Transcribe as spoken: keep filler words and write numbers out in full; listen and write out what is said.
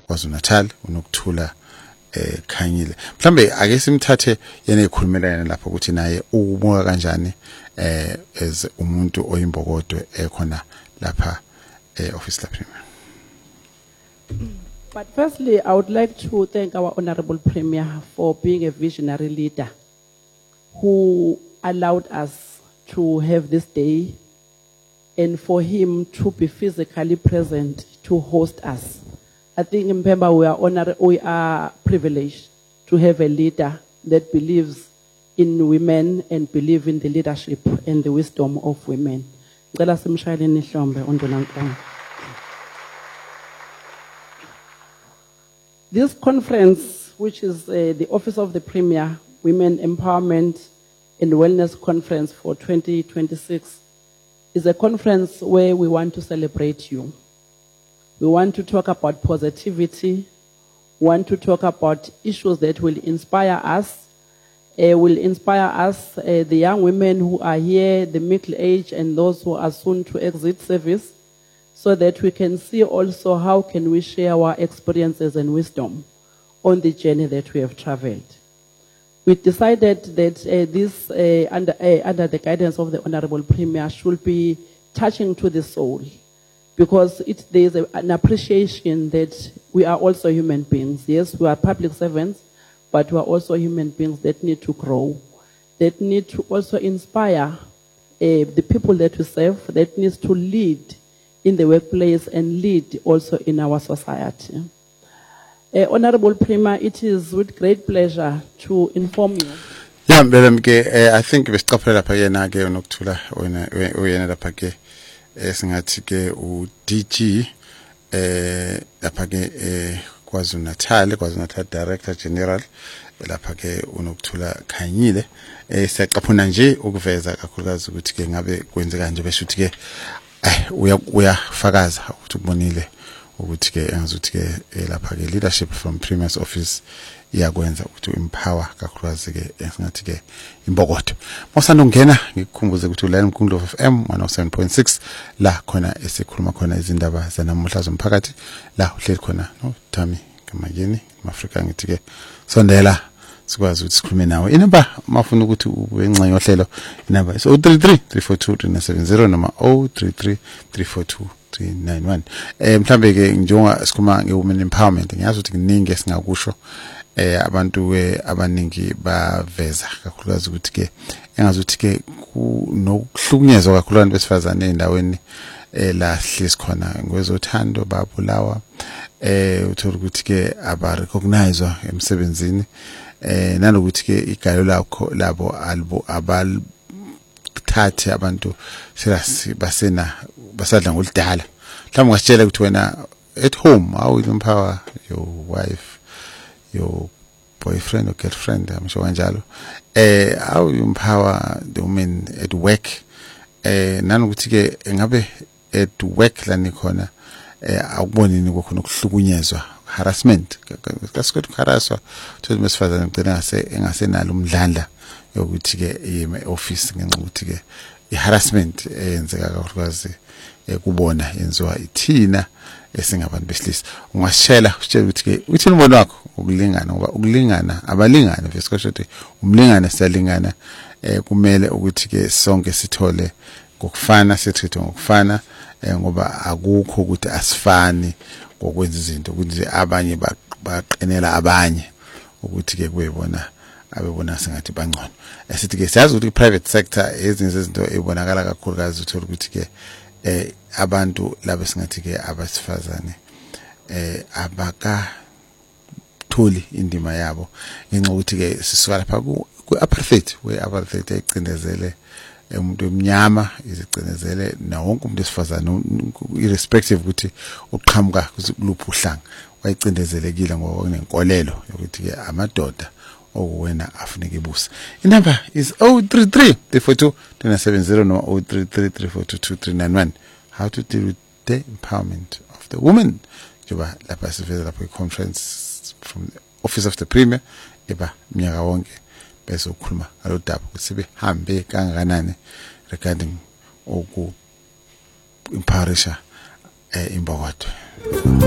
KwaZulu-Natal uNokuthula eh Khanyile. Mhlambe ake simthathe yena ekhulumelana lapho ukuthi naye ubuka kanjani eh as umuntu oyimbokodo ekhona lapha eh office la Premier. But firstly, I would like to thank our Honorable Premier for being a visionary leader who allowed us to have this day and for him to be physically present to host us. I think in Pemba we are honored, we are privileged to have a leader that believes in women and believe in the leadership and the wisdom of women. This conference, which is uh, the Office of the Premier, Women Empowerment and Wellness Conference for twenty twenty-six, is a conference where we want to celebrate you. We want to talk about positivity, want to talk about issues that will inspire us, uh, will inspire us, uh, the young women who are here, the middle age, and those who are soon to exit service, so that we can see also how can we share our experiences and wisdom on the journey that we have traveled. We decided that uh, this, uh, under, uh, under the guidance of the Honorable Premier, should be touching to the soul, because it, there is a, an appreciation that we are also human beings. Yes, we are public servants, but we are also human beings that need to grow, that need to also inspire uh, the people that we serve, that needs to lead in the workplace and lead also in our society. Uh, Honorable Premier, it is with great pleasure to inform you. Yeah, Belemke, I think we stop here lapha yena ke uNokuthula wena uyena lapha ke esingathi ke u D G eh lapha ke eh KwaZulu-Natal KwaZulu-Natal Director General lapha ke uNokuthula Khanyile eh siyaqaphuna nje ukuveza kakhulukazi ukuthi ke ngabe kwenzeka nje besho ukuthi ke eh uya uyafakaza ukuthi ubonile ukuthi ke engazuthi ke lapha ke leadership from Premier's office iyakwenza ukuthi empower kakhulukazi ke esingathi ke imbokodo. Mosanda ungena ngikukhumbuze ukuthi la eMkhulu F M one oh seven point six la khona esikhuluma khona izindaba zanamuhla zomphakathi la uhleli khona no Thami Kamayeni mAfrika ngithi ke sondela sikwazi ukuthi sikhulume nawe. Inamba mafuna ukuthi ubengcenye ohlelo inamba so zero three three three four two three nine seven zero noma zero three three three four two three nine one. Eh mhlambe ke njengoba sikhuluma ngewomen empowerment ngiyazi ukuthi kuningi esingakusho eh abantu ke abaningi baveza kakhulukazi ukuthi ke engazuthi ke kunokuhlukunyezwa kakhulu abantu besifazane endaweni eh la hlisi khona ngwezothando babulawa eh uthola ukuthi ke aba recognizewa emsebenzini eh nanokuthi ke igayo lakho labo albo abal thathe abantu serasi basena basadla ngolidala. Mhlawumbe ngasitshela ukuthi wena at home how you empower your wife, your boyfriend or girlfriend, I'm sure kanjalo. Eh how you empower the women at work. Eh nanokuthi ke ngabe at work la nikhona eh awuboni ni kokhona ukuhlukunyezwa harassment kasikho harasswa ukuthi mesifazana ngicela ngase engasenalo umdlandla yokuthi ke yime office ngenxa ukuthi ke iharassment eyenzeka kakhulukazi ekubona yenziwa ithina esingabantu besilisa. Ungashela usitshela ukuthi ke uthi umbono wakho ukulingana ngoba ukulingana abalingana vesikho ukuthi umlingana siyalingana eh kumele ukuthi ke sonke sithole ngokufana sithithe ngokufana ngoba akukho ukuthi asifani ngokwenza izinto ukuthi abanye baqenela abanye ukuthi ke kuyibona abebona sengathi bangcono. Esithi ke siyazi ukuthi private sector ezinye izinto ebonakala kakhulukazi uthola ukuthi ke eh abantu laba singathi ke abasifazane eh abaka tholi indima yabo ngenxa ukuthi ke sisuka lapha ku apartheid we apartheid ecindezele umuntu emnyama izicinezele na wonke umuntu esifazana irrespective ukuthi uqhamuka kuluphi uhlanga wayicindezelekile ngoba kunenkolelo yokuthi ke amadoda okuwena afuneka ibusa. Inamba is zero three three three four two three nine seven zero no zero three three three four two two three nine one. How to deal with the empowerment of the woman. Juba lapha sivela lapha conference from the Office of the Premier eba mnyaka wonke bese ukukhuluma ngalo daba ukuthi sibe hambe kangakanani regarding uku empowerisha imbokodo.